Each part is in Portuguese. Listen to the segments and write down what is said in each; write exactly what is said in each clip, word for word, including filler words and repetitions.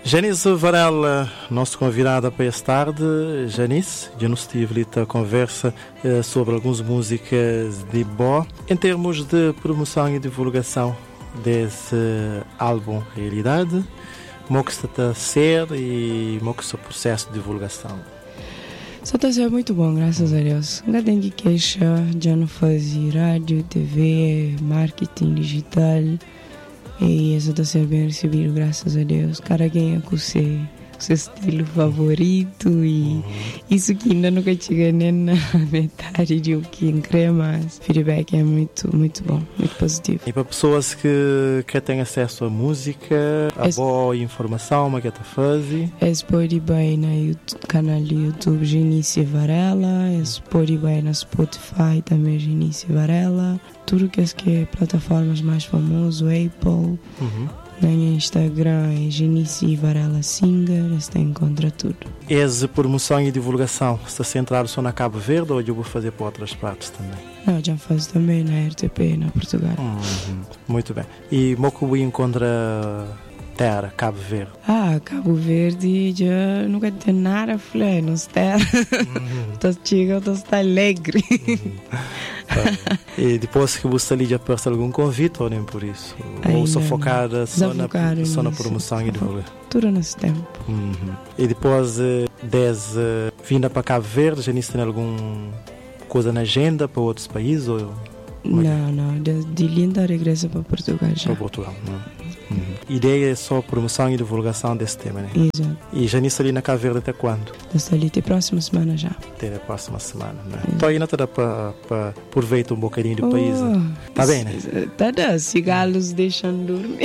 Janice Varela, nosso convidada para esta tarde. Janice, já nos tive a conversa eh, sobre algumas músicas de Bo. Em termos de promoção e divulgação desse álbum Realidade, como que está a ser e como que é o processo de divulgação? Só está a ser muito bom, graças a Deus. Não tenho que queixar, já não fazia rádio, T V, marketing digital. E isso está a ser bem recebido, graças a Deus. Cada quem é com o seu, seu estilo favorito. E uhum. isso que ainda nunca chega nem na metade de o que crê, mas o feedback é muito, muito bom, muito positivo. E para pessoas que, que têm acesso à música, a es... boa informação, como é que está a fazer? Eles podem ir no canal do YouTube Janice Varela, eles podem ir na Spotify também Janice Varela. Tudo que é plataformas mais famosas, Apple, uhum. no Instagram é Janice Varela Singer, você encontra tudo. Essa promoção e divulgação, está centrado só na Cabo Verde ou eu vou fazer para outras partes também? Não, já faço também na R T P, na Portugal. Uhum. Muito bem. E Mocubu encontra terra, Cabo Verde? Ah, Cabo Verde, já nunca tem nada, falei, não está. Estou chegando, estou alegre. Uhum. Tá. E depois que você ali já passa algum convite ou nem por isso? Ainda ou só focada só, na, só na nisso. promoção e divulgação? Tudo nesse tempo. Uhum. E depois desde uh, vinda para Cabo Verde, já tem alguma coisa na agenda para outros países? Ou... Não, não, de, de Linda regressa para Portugal já. Para Portugal, não. Uhum. Ideia é só promoção e divulgação desse tema, né? Exato. E já nisso ali na Cabo Verde até quando? Estou ali até a próxima semana já. Até a próxima semana, né? Então aí não te dá para aproveitar um bocadinho do oh, país, né? Tá bem, né? Tá dando, cigalos deixando dormir.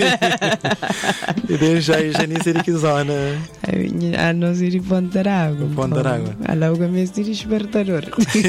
E deixa aí já nisso ali que zona. A nós ir para Pontarágua. Pontarágua. A logo mesmo de despertador.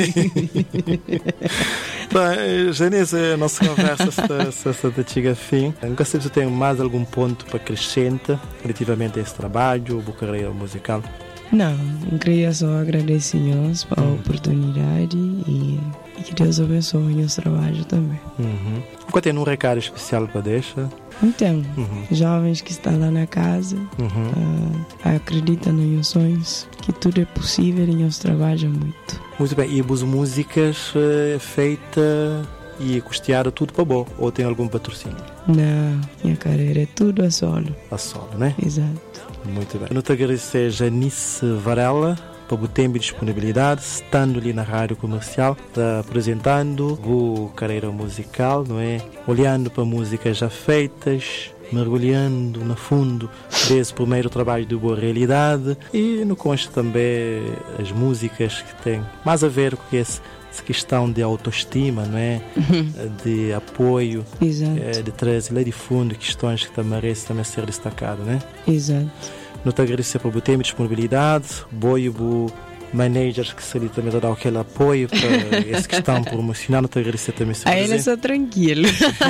Bem, Janice, a nossa conversa está, está de chega a fim. Nunca sei se tem mais algum ponto para acrescentar relativamente a esse trabalho, a carreira musical. Não, eu queria só agradecer a Deus pela uhum. oportunidade e, e que Deus abençoe o nosso trabalho também. Uhum. Qual tem um recado especial para deixar? Então, uhum. jovens que estão lá na casa, uhum. uh, acreditam nos seus sonhos, que tudo é possível e eles trabalham muito. Muito bem, e as músicas uh, feitas e custearam tudo para bom? Ou tem algum patrocínio? Não, minha carreira é tudo a solo. A solo, né? Exato. Muito bem. Eu não te agradecer Janice Varela para o tempo e disponibilidade, estando ali na rádio comercial, apresentando a carreira musical, não é? Olhando para músicas já feitas, mergulhando no fundo desse primeiro trabalho de boa realidade e no consta também as músicas que têm mais a ver com esse essa questão de autoestima, não é? Uhum. De apoio, exato. De trazer lá de fundo questões que também merecem também ser destacadas, não é? Exato. Não te agradecer pelo tempo e disponibilidade, boio o managers que se ali também dá aquele apoio para essa questão promocional, não te agradecer também. A ele é só tranquilo.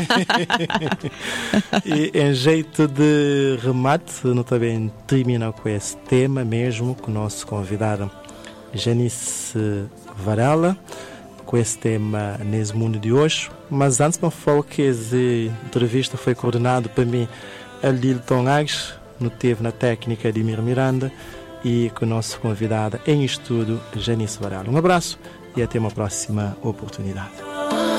E em jeito de remate, não também termina com esse tema mesmo, que o nosso convidado Janice Varela, com esse tema nesse mundo de hoje. Mas antes para falar que essa entrevista foi coordenada para mim a Lilton Agues, não teve na técnica de Mir Miranda e com a nossa convidada em estudo Janice Varela. Um abraço e até uma próxima oportunidade.